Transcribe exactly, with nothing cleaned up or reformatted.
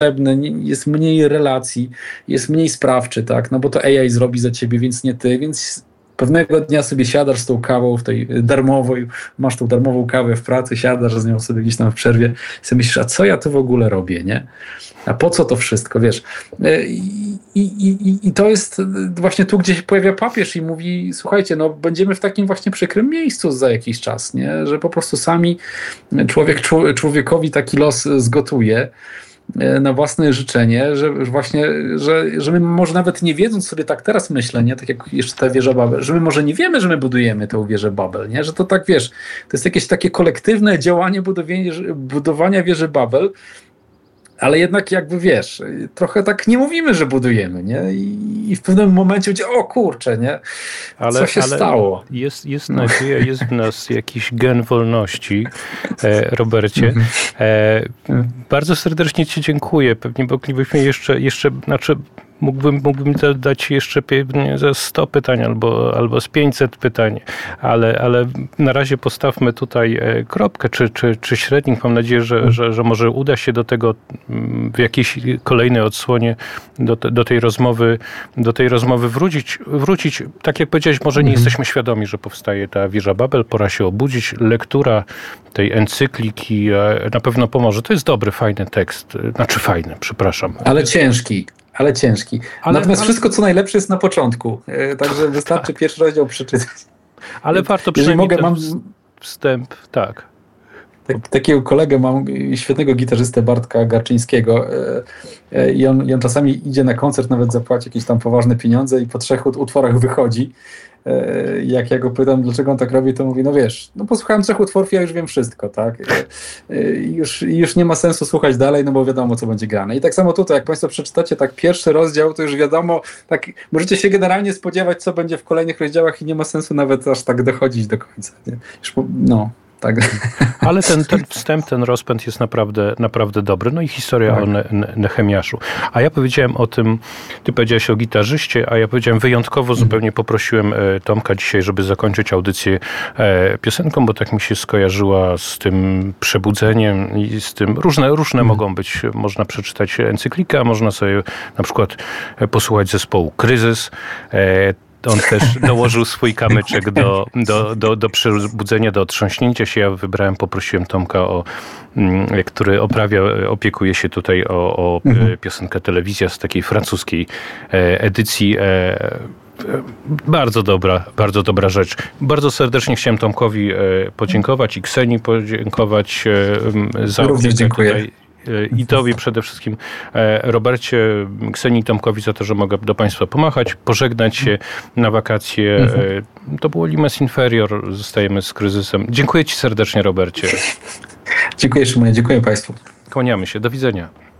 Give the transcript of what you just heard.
jest mniej relacji, jest mniej sprawczy, tak, no bo to A I zrobi za ciebie, więc nie ty, więc pewnego dnia sobie siadasz z tą kawą w tej darmowej, masz tą darmową kawę w pracy, siadasz z nią sobie gdzieś tam w przerwie i sobie myślisz, a co ja tu w ogóle robię, nie? A po co to wszystko, wiesz? I, i, i, i to jest właśnie tu, gdzie się pojawia papież i mówi, słuchajcie, no będziemy w takim właśnie przykrym miejscu za jakiś czas, nie? Że po prostu sami człowiek człowiekowi taki los zgotuje na własne życzenie, że właśnie, że, że my może nawet nie wiedząc sobie tak teraz myślę, nie? Tak jak jeszcze ta wieża Babel, że my może nie wiemy, że my budujemy tę wieżę Babel, nie? Że to tak, wiesz, to jest jakieś takie kolektywne działanie budowania, budowania wieży Babel, ale jednak jakby wiesz, trochę tak nie mówimy, że budujemy, nie? I, i w pewnym momencie będzie, o kurczę, nie? Ale, co się ale stało? Jest, jest nadzieja, jest w nas jakiś gen wolności, e, Robercie. E, bardzo serdecznie ci dziękuję. Pewnie moglibyśmy jeszcze, jeszcze znaczy Mógłbym, mógłbym dać jeszcze pewnie ze sto pytań albo, albo z pięćset pytań, ale, ale na razie postawmy tutaj kropkę czy, czy, czy średnik. Mam nadzieję, że, że, że może uda się do tego w jakiejś kolejnej odsłonie do, do tej rozmowy, do tej rozmowy wrócić, wrócić. Tak jak powiedziałeś, może nie jesteśmy świadomi, że powstaje ta wieża Babel. Pora się obudzić. Lektura tej encykliki na pewno pomoże. To jest dobry, fajny tekst. Znaczy fajny, przepraszam. Ale ciężki. Ale ciężki. Ale, Natomiast ale... wszystko, co najlepsze, jest na początku. Także wystarczy pierwszy rozdział przeczytać. Ale warto przynajmniej mogę, mam wstęp, tak. Tak, takiego kolegę mam, świetnego gitarzystę Bartka Garczyńskiego i on, i on czasami idzie na koncert, nawet zapłaci jakieś tam poważne pieniądze i po trzech utworach wychodzi. Jak ja go pytam, dlaczego on tak robi, to mówi, no wiesz, no posłuchałem trzech utworów, ja już wiem wszystko, tak? I już, już nie ma sensu słuchać dalej, no bo wiadomo, co będzie grane. I tak samo tutaj, jak Państwo przeczytacie tak pierwszy rozdział, to już wiadomo, tak możecie się generalnie spodziewać, co będzie w kolejnych rozdziałach i nie ma sensu nawet aż tak dochodzić do końca. Nie? Już, no... Tak. Ale ten, ten wstęp, ten rozpęd jest naprawdę, naprawdę dobry. No i historia tak. o ne- ne- Nehemiaszu. A ja powiedziałem o tym, ty powiedziałeś o gitarzyście, a ja powiedziałem wyjątkowo, zupełnie poprosiłem Tomka dzisiaj, żeby zakończyć audycję piosenką, bo tak mi się skojarzyła z tym przebudzeniem i z tym, różne, różne hmm. mogą być, można przeczytać encyklikę, a można sobie na przykład posłuchać zespołu Kryzys. On też dołożył swój kamyczek do, do, do, do przebudzenia, do otrząśnięcia się. Ja wybrałem, poprosiłem Tomka, o, który oprawia, opiekuje się tutaj o, o mhm. piosenkę Telewizja z takiej francuskiej edycji. Bardzo dobra, bardzo dobra rzecz. Bardzo serdecznie chciałem Tomkowi podziękować i Ksenii podziękować za Również dziękuję. Tutaj. I tobie przede wszystkim, Robercie, Ksenii, Tomkowi za to, że mogę do Państwa pomachać, pożegnać się na wakacje. Mhm. To było Limes Inferior, zostajemy z Kryzysem. Dziękuję Ci serdecznie, Robercie. Dziękuję, Szymonie, dziękuję Państwu. Kłaniamy się, do widzenia.